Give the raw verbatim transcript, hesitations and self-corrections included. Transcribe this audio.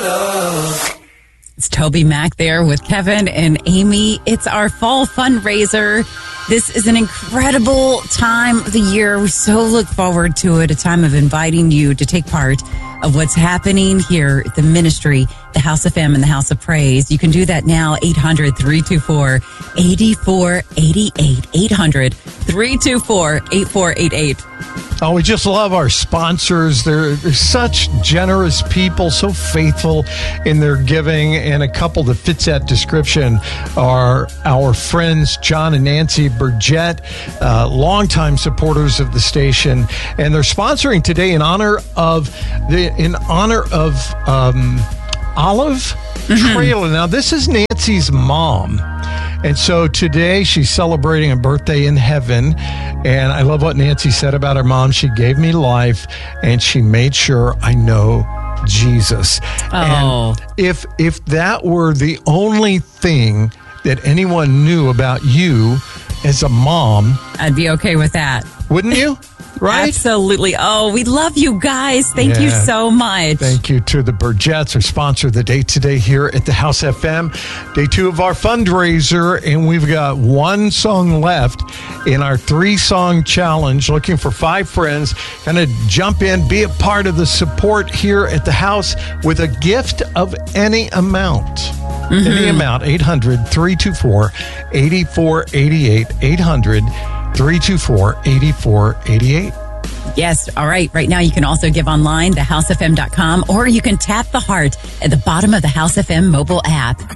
love. It's Toby Mac there with Kevin and Amy. It's our fall fundraiser. This is an incredible time of the year. We so look forward to it, a time of inviting you to take part of what's happening here at the ministry, the House of Fame and the House of Praise. You can do that now, eight hundred, three two four, eight four eight eight, eight hundred, three two four, eight four eight eight. Oh, we just love our sponsors. They're, they're such generous people, so faithful in their giving. And a couple that fits that description are our friends, John and Nancy Burgett, uh, longtime supporters of the station. And they're sponsoring today in honor of the in honor of um, Olive mm-hmm. Trailer. Now, this is Nancy's mom. And so today she's celebrating a birthday in heaven. And I love what Nancy said about her mom. She gave me life and she made sure I know Jesus. Oh. And if if that were the only thing that anyone knew about you as a mom, I'd be okay with that. Wouldn't you? Right? Absolutely. Oh, we love you guys. Thank yeah. you so much. Thank you to the Burgetts, our sponsor of the day today here at the House F M. Day two of our fundraiser, and we've got one song left in our three-song challenge. Looking for five friends. Kind of jump in, be a part of the support here at the house with a gift of any amount. Mm-hmm. Any amount. eight hundred, three two four, eight four eight eight. eight hundred, three two four, eight four eight eight. Yes. All right. Right now, you can also give online, the house f m dot com, or you can tap the heart at the bottom of the House F M mobile app.